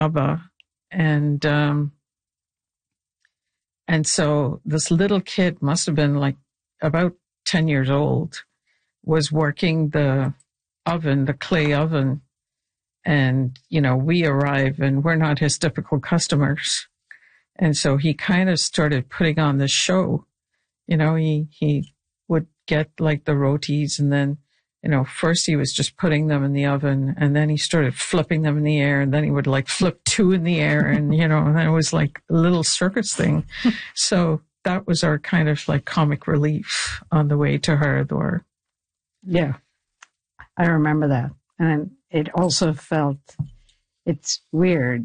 Baba. And so this little kid must have been like about 10 years old, was working the oven, the clay oven. And, we arrive and we're not his typical customers. And so he kind of started putting on the show. He would get like the rotis, and then, first he was just putting them in the oven, and then he started flipping them in the air, and then he would like flip two in the air, and, and then it was like a little circus thing. So that was our kind of like comic relief on the way to Haradwar. Yeah, I remember that. And it also felt, it's weird.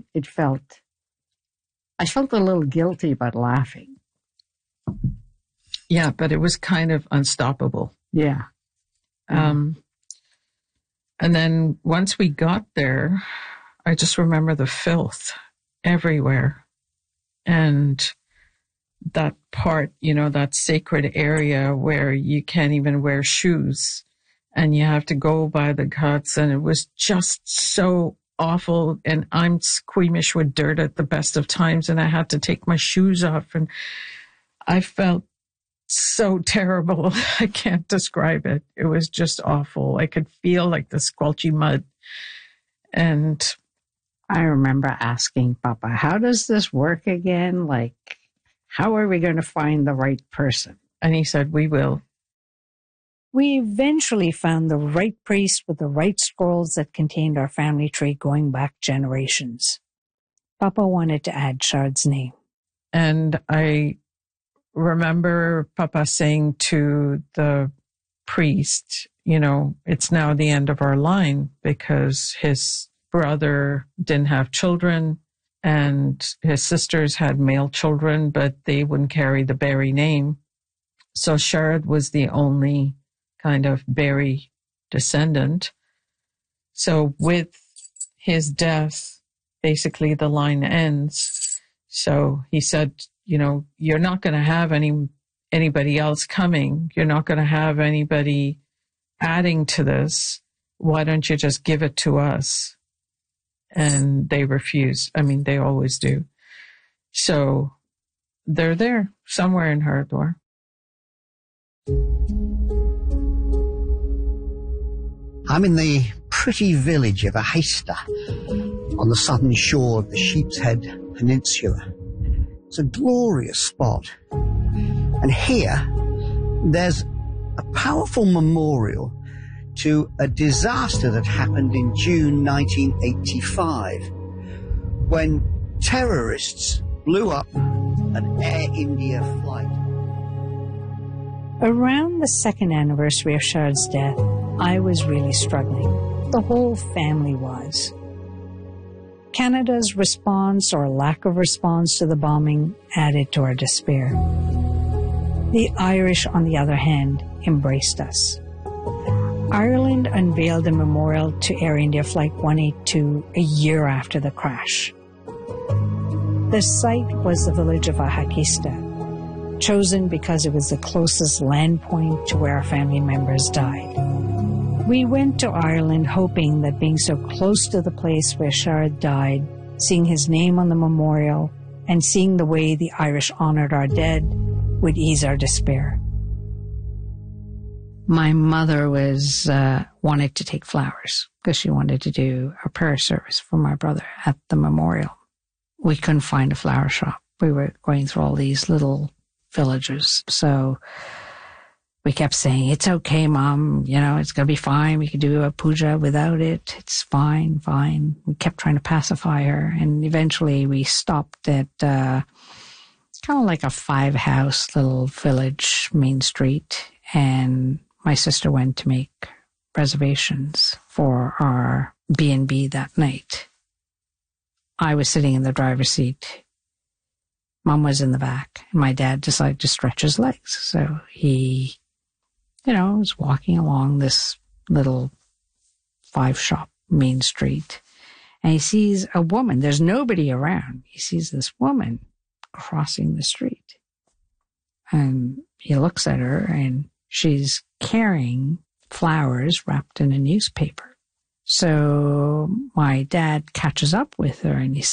I felt a little guilty about laughing. Yeah, but it was kind of unstoppable. Yeah. And then once we got there, I just remember the filth everywhere. And that part, that sacred area where you can't even wear shoes and you have to go by the guts. And it was just so awful. And I'm squeamish with dirt at the best of times. And I had to take my shoes off. And I felt so terrible. I can't describe it. It was just awful. I could feel like the squelchy mud. And I remember asking Papa, how does this work again? Like, how are we going to find the right person? And he said, we will. We eventually found the right priest with the right scrolls that contained our family tree going back generations. Papa wanted to add Shard's name. And I remember Papa saying to the priest, it's now the end of our line because his brother didn't have children and his sisters had male children, but they wouldn't carry the Barry name. So Shard was the only kind of Barry descendant. So with his death, basically the line ends. So he said, you're not going to have anybody else coming. You're not going to have anybody adding to this. Why don't you just give it to us? And they refuse. I mean, they always do. So they're there somewhere in Haradwar. I'm in the pretty village of Ahista on the southern shore of the Sheepshead Peninsula. It's a glorious spot. And here, there's a powerful memorial to a disaster that happened in June 1985 when terrorists blew up an Air India flight. Around the second anniversary of Shard's death, I was really struggling. The whole family was. Canada's response or lack of response to the bombing added to our despair. The Irish, on the other hand, embraced us. Ireland unveiled a memorial to Air India Flight 182 a year after the crash. The site was the village of Ahista, chosen because it was the closest land point to where our family members died. We went to Ireland hoping that being so close to the place where Shard died, seeing his name on the memorial, and seeing the way the Irish honored our dead would ease our despair. My mother wanted to take flowers because she wanted to do a prayer service for my brother at the memorial. We couldn't find a flower shop. We were going through all these little villages. So we kept saying, it's okay, Mom. It's going to be fine. We could do a puja without it. It's fine, fine. We kept trying to pacify her. And eventually we stopped at kind of like a 5-house little village, main street. And my sister went to make reservations for our B&B that night. I was sitting in the driver's seat. Mom was in the back. And my dad decided to stretch his legs. So he, was walking along this little 5-shop main street. And he sees a woman. There's nobody around. He sees this woman crossing the street. And he looks at her and she's carrying flowers wrapped in a newspaper. So my dad catches up with her and he